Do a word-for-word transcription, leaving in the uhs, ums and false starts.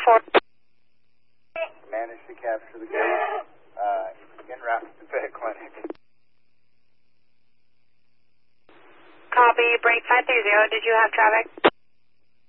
four. Managed to capture the gate uh, en route to the vet clinic. Copy, break five three zero. Did you have traffic?